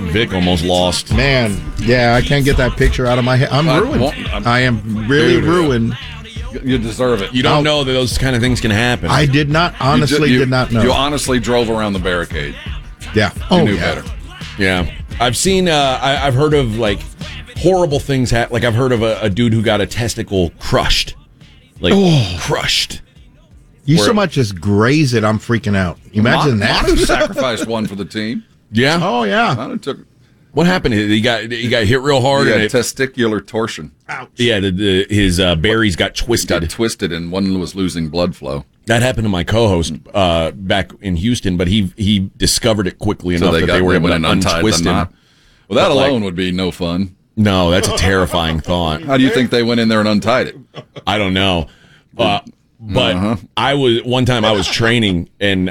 Vic almost lost. Man, yeah, I can't get that picture out of my head. I'm ruined. I am really ruined. You deserve it. You don't know that those kind of things can happen. I did not, did not know. You honestly drove around the barricade. Yeah. You knew better. Yeah. I've seen, I've heard of, like, horrible things happen. Like, I've heard of a dude who got a testicle crushed. Like, crushed. You so much as graze it, I'm freaking out. Imagine that. Manu sacrificed one for the team. Yeah? Oh, yeah. Manu took... What happened? He got hit real hard. He had testicular torsion. Ouch. Yeah, his berries got twisted. And one was losing blood flow. That happened to my co-host back in Houston, but he discovered it quickly enough that they were able to untwist him. Well, that alone would be no fun. No, that's a terrifying thought. How do you think they went in there and untied it? I don't know. But I was training, and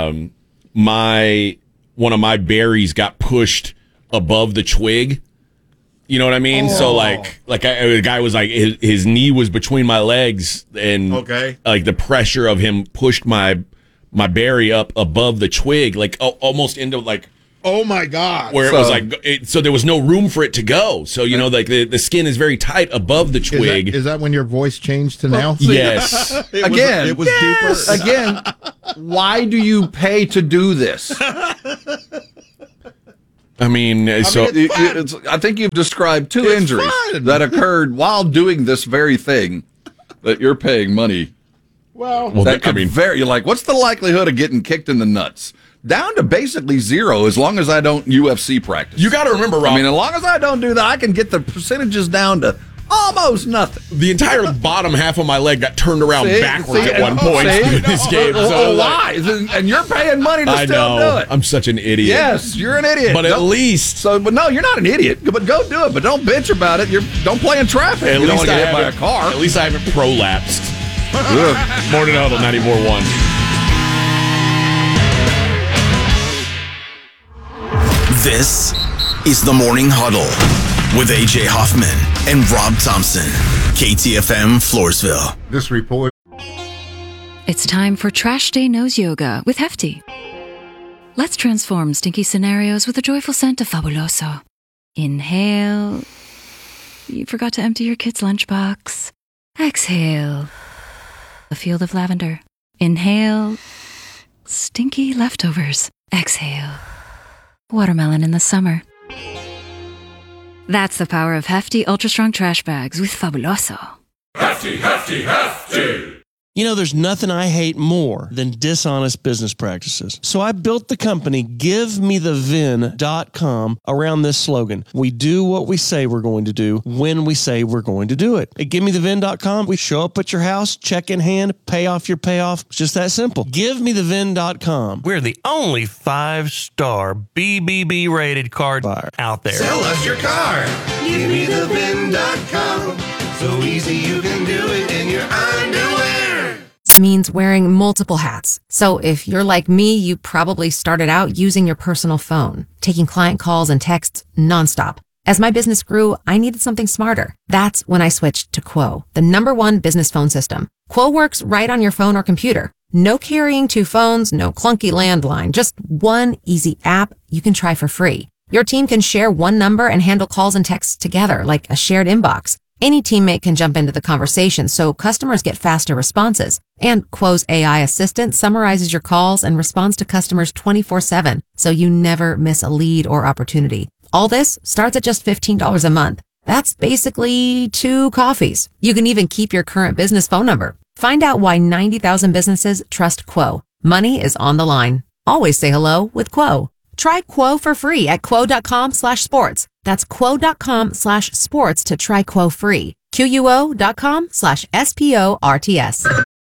one of my berries got pushed above the twig. You know what I mean? So the guy was like, his knee was between my legs, and like the pressure of him pushed my berry up above the twig, like almost into like. Oh my God! Where it was like, so there was no room for it to go. So like the skin is very tight above the twig. Is that when your voice changed to now? Yes. It was deeper. Again, why do you pay to do this? I mean, I think you've described two injuries that occurred while doing this very thing that you're paying money. Well, that could vary. You're like, what's the likelihood of getting kicked in the nuts? Down to basically zero as long as I don't UFC practice. You got to remember, Rob. I mean, as long as I don't do that, I can get the percentages down to almost nothing. The entire bottom half of my leg got turned around backwards at one point in this game. So why? And you're paying money to still do it. I'm such an idiot. Yes, you're an idiot. But at least... But no, you're not an idiot. But go do it. But don't bitch about it. Don't play in traffic. You don't want to get hit by a car. At least I haven't prolapsed. Morning Huddle 94.1. This is the Morning Huddle with A.J. Hoffman and Rob Thompson. KTFM Floresville. This report. It's time for Trash Day Nose Yoga with Hefty. Let's transform stinky scenarios with a joyful scent of Fabuloso. Inhale. You forgot to empty your kid's lunchbox. Exhale. A field of lavender. Inhale. Stinky leftovers. Exhale. Watermelon in the summer. That's the power of Hefty Ultra Strong Trash Bags with Fabuloso. Hefty, Hefty, Hefty! You know, there's nothing I hate more than dishonest business practices. So I built the company GiveMeTheVin.com around this slogan. We do what we say we're going to do when we say we're going to do it. At GiveMeTheVin.com, we show up at your house, check in hand, pay off your payoff. It's just that simple. GiveMeTheVin.com. We're the only 5-star BBB rated card buyer out there. Sell us your car. GiveMeTheVin.com. So easy you can do it in your underwear. Means wearing multiple hats. So if you're like me, you probably started out using your personal phone, taking client calls and texts nonstop. As my business grew, I needed something smarter. That's when I switched to Quo, the #1 business phone system. Quo works right on your phone or computer. No carrying 2 phones, no clunky landline, just one easy app you can try for free. Your team can share one number and handle calls and texts together like a shared inbox. Any teammate can jump into the conversation, so customers get faster responses. And Quo's AI assistant summarizes your calls and responds to customers 24/7, so you never miss a lead or opportunity. All this starts at just $15 a month. That's basically 2 coffees. You can even keep your current business phone number. Find out why 90,000 businesses trust Quo. Money is on the line. Always say hello with Quo. Try Quo for free at quo.com/sports. That's quo.com/sports to try Quo free. QUO.com/SPORTS.